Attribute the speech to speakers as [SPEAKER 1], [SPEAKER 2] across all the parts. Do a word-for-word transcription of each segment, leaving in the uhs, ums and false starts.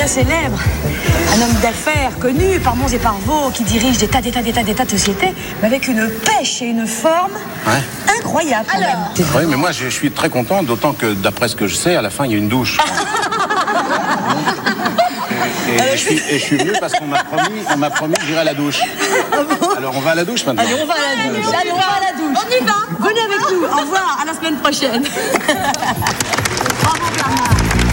[SPEAKER 1] bien célèbre. Un homme d'affaires connu par Mons et par Vaux qui dirige des tas, des tas, des tas, des tas de sociétés, mais avec une pêche et une forme ouais. incroyables. Alors,
[SPEAKER 2] oui, mais moi je suis très content, d'autant que d'après ce que je sais, à la fin il y a une douche. Et, et, et, je suis, et je suis venu parce qu'on m'a promis, on m'a promis que j'irai à la douche. Ah bon? Alors on va à la douche maintenant.
[SPEAKER 1] Allez, on va à la douche. Allez, on va à la douche. On y va. Venez avec nous. Au revoir. À la semaine prochaine. Bravo Bernard.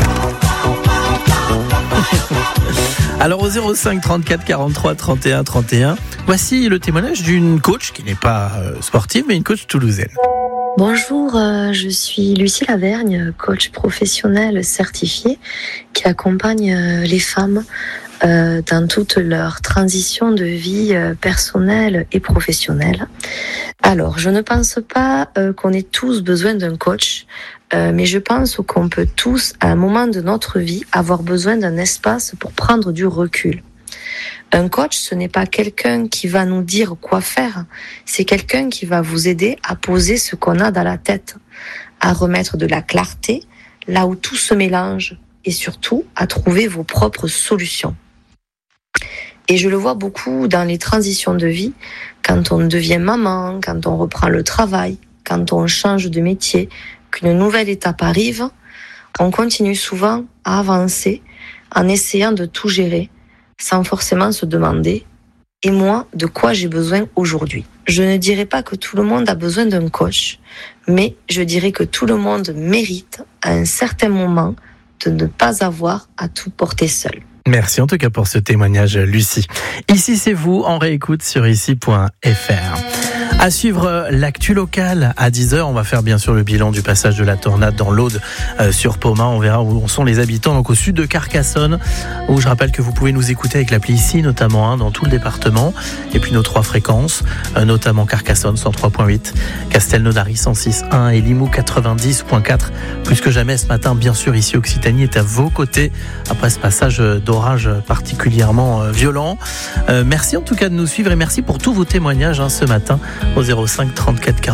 [SPEAKER 3] Alors au zéro cinq trente-quatre quarante-trois trente et un trente et un, voici le témoignage d'une coach qui n'est pas euh, sportive mais une coach toulousaine.
[SPEAKER 4] Bonjour, euh, je suis Lucie Lavergne, coach professionnelle certifiée qui accompagne euh, les femmes euh, dans toute leur transition de vie euh, personnelle et professionnelle. Alors, je ne pense pas euh, qu'on ait tous besoin d'un coach, euh, mais je pense qu'on peut tous, à un moment de notre vie, avoir besoin d'un espace pour prendre du recul. Un coach, ce n'est pas quelqu'un qui va nous dire quoi faire, c'est quelqu'un qui va vous aider à poser ce qu'on a dans la tête, à remettre de la clarté là où tout se mélange et surtout à trouver vos propres solutions. Et je le vois beaucoup dans les transitions de vie, quand on devient maman, quand on reprend le travail, quand on change de métier, qu'une nouvelle étape arrive, on continue souvent à avancer en essayant de tout gérer, sans forcément se demander « et moi, de quoi j'ai besoin aujourd'hui ?» Je ne dirais pas que tout le monde a besoin d'un coach, mais je dirais que tout le monde mérite, à un certain moment, de ne pas avoir à tout porter seul.
[SPEAKER 3] Merci en tout cas pour ce témoignage, Lucie. Ici, c'est vous, en réécoute sur ici point f r. À suivre l'actu locale à dix heures. On va faire bien sûr le bilan du passage de la tornade dans l'Aude euh, sur Pomain. On verra où sont les habitants, donc au sud de Carcassonne, où je rappelle que vous pouvez nous écouter avec l'appli ici, notamment hein, dans tout le département. Et puis nos trois fréquences, euh, notamment Carcassonne cent trois virgule huit, Castelnaudary cent six virgule un et Limoux quatre-vingt-dix virgule quatre. Plus que jamais ce matin, bien sûr, ici Occitanie est à vos côtés après ce passage d'orage particulièrement violent. Euh, merci en tout cas de nous suivre et merci pour tous vos témoignages hein, ce matin au zéro cinq trente-quatre quarante.